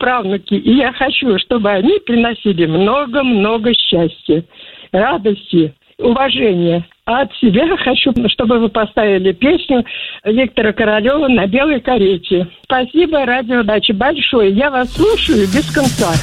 правнуки, и я хочу, чтобы они приносили много-много счастья, радости, уважения. А от себя хочу, чтобы вы поставили песню Виктора Королева «На белой карете». Спасибо, радио «Дача» большое. Я вас слушаю без конца.